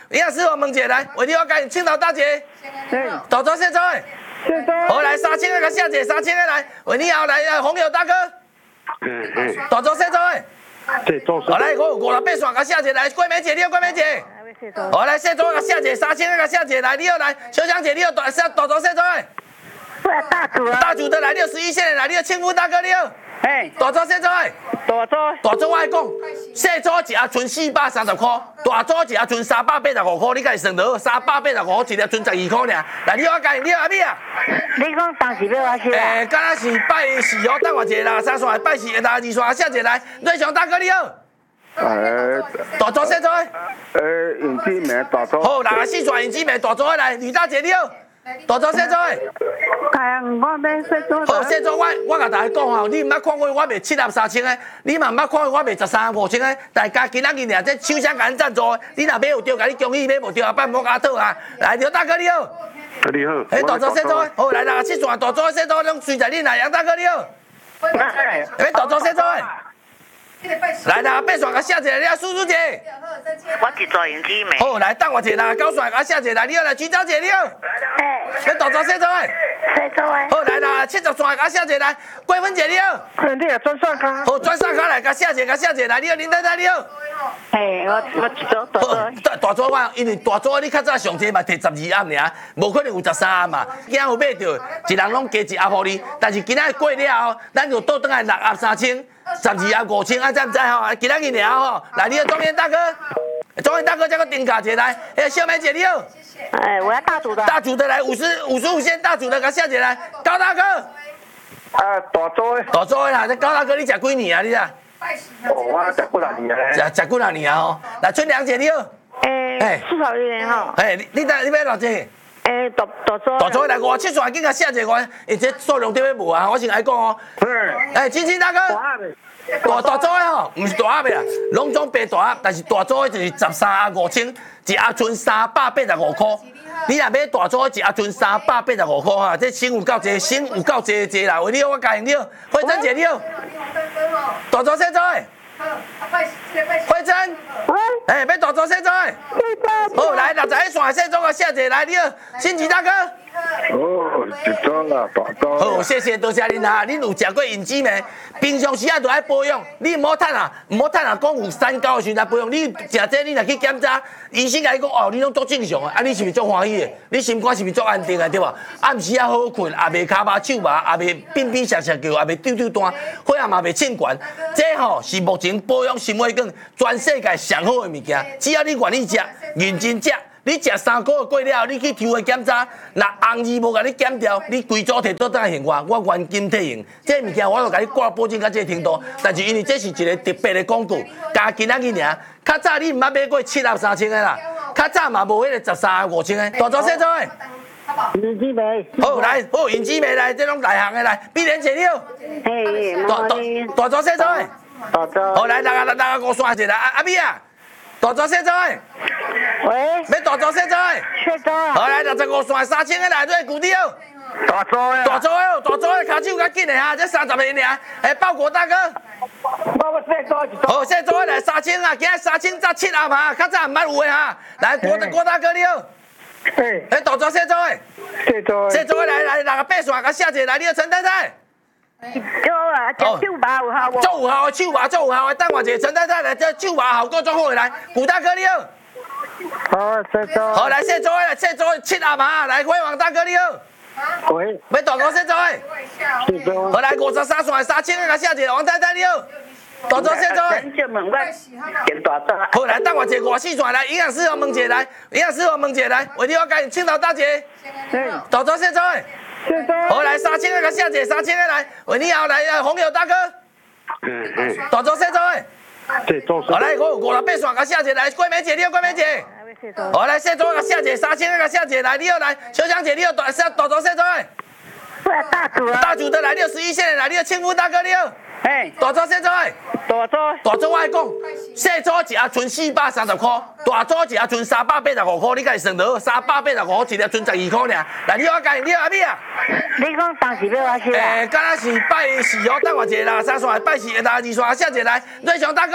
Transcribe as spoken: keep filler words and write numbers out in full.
营养师我问一下来，为你我甲你请到大姐，大桌谢座的，好来三千个甲谢姐，三千个来，为你后来呃红友大哥， 嗯嗯， 大桌谢座的， 这做好来我有五六八线甲谢姐来，桂梅姐你好，桂梅姐，好来谢座甲谢姐，三千个甲谢姐来，你好来，小香姐你好，大大大桌谢座的。 大主啊！ 大主的来，你有十一线的来，你有庆福大哥你好。 嘿， 大组小组的， 大组大组我爱讲，小组一盒剩四百三十块，大组一盒剩三百八十五块，你家己算得好，三百八十五一盒剩十二块尔。来，你我讲，你好阿美啊？ 你讲当时要我去啊？ 诶，敢若是拜四哦，等我一下啦，三线拜四，下二线下一来，瑞祥大哥你好。 呃， 大组小组的， 呃，用之名大组。 好，六十四线用之名大组的来，吕大姐你好。大组小组的。 哎，我要说做。 好，现在我我甲大家讲吼，你毋捌看过我卖七盒三千的，你嘛毋捌看过我卖十三五千的，大家今仔日俩这厂商甲咱赞助的，你若买有着，甲你恭喜；买无着啊，办莫甲讨啊。来，刘大哥你好。 你好。 诶，大组小组的，好来六十七线大组小组拢随在你来，杨大哥你好。诶，大组小组的。来啦，八线甲谢一下，你叔叔姐。 我是做用之名。 好，来等我一下啦，九线甲谢一下，你好来，徐小姐你好。 哎， 你大组小组的。 小组的。 好来啦，七十线甲谢一下来，桂芬姐你好。 你也转刷卡。 好，转刷卡来，甲谢一下，甲谢一下来，你好，林太太你好。 嘿，我我一组大组。 大大组我，因为大组你较早上济嘛摕十二盒尔，无可能有十三盒嘛。今仔有买着，一人拢加一盒互你。但是今仔过了后，咱就倒转来六盒三千，十二盒五千，啊，知唔知吼？今仔日尔吼，来，你好，庄园大哥，庄园大哥，这个定价一来，哎，小梅姐你好。 哎，我要大组的。 大组的来五十五十五线，大组的甲下姐来，高大哥。 啊，大组的。 大组的啦，这高大哥你食几年啊？你啊？ 哦，我食几廿年啊。 食食几廿年啊？吼，来春良姐你好。 诶，至少一年吼。 哎，你你你买偌济？ 诶，大大组。 大组来五七线，紧甲写一个我，而且数量对要无啊，我先来讲哦。 嗯。 哎，金星大哥。大大组的吼，毋是大盒的啦，拢总白大盒，但是大组的就是十三盒五千，一盒剩三百八十五块。你若买大组的一盒剩三百八十五块哈，这省有够济，省有够济济啦。为你好，我教你好，慧珍姐你好。大组小组的。慧珍。哎，要大组小组的。好，来六十一线小组个谢姐来，你好，新奇大哥。 哦，一组啦，大组。 好，谢谢，多谢恁哈，恁有食过银枝没？平常时啊，就爱保养，你唔好趁啊，唔好趁啊，讲有三高的时阵来保养。你食这，你若去检查，医生甲你讲哦，你拢足正常的，啊，你是毋是足欢喜的？你心肝是毋是足安定的，对吧？暗时啊好困，也袂骹麻手麻，也袂变变涩涩叫，也袂丢丢单，血压嘛袂称悬。这吼是目前保养心血管全世界上好的物件，只要你愿意食，认真食。你食三个月过了后，你去抽血检查，若红字无甲你检掉，你规组摕倒转来还我，我原金退用。这物件我就甲你挂保证到这个程度，但是因为这是一个特别的广告，加今仔日尔。较早你毋捌买过七盒三千的啦，较早嘛无迄个十三盒五千的，大组小组的。 银枝梅。 好来，好银枝梅来，这种内行的来，碧莲姐你好。 嘿， 大大大组小组的。 大组。 好来，六啊六啊五线一个，阿阿美啊，大组小组的。 喂， 要大组小组的， 小组啊。 好来，六十五线三千个来，对，古弟哦。 大组的。 大组的哦，大组的卡手较紧的哈，这三十个尔。哎，包裹大哥。 我我小组一组。 好，小组的来三千啊，今日三千才七盒哈，较早毋捌有的哈。来，郭郭大哥你好。 嘿。 哎，大组小组的。 小组的。 小组的来来，六个八线甲写一个来，你好，陈太太。 有啊，这手麻有效无？ 足有效的，手麻足有效的，等我一下，陈太太来，这手麻效果足好的来，古大哥你好。 好，小组。 好，来小组的，小组的七盒哈，来辉煌大哥你好。 喂。 要大组小组的。 小组。 好来，五十三线三千个甲写一个，王太太你好。大组小组的。 就问我点大组。 好来，等我一下五四线来，营养师我问一下来，营养师我问一下来，为你我甲你请到大姐。大组小组的。好来，三千个甲写一个，三千个来，为你后来呃红友大哥。 嗯嗯。 大组小组的。 这做好来，我有五六八线甲写一个来，桂梅姐你好，桂梅姐。好来，小组甲写一个，三千个甲写一个来，你好来，小香姐你好，大小大组小组的。 我大组啊。 大组的来，你好十一线的来，你好庆福大哥你好。 嘿。 大组小组的。 大组。 大组我爱讲，小组一盒剩四百三十块，大组一盒剩三百八十五块，你家己算得好，三百八十五一盒剩十二块尔。来，你好，介你好阿美啊。 你讲当时要我去啊？ 诶，敢若是拜四哦，等我一下啦，三线拜四下二线写一个来，瑞祥大哥。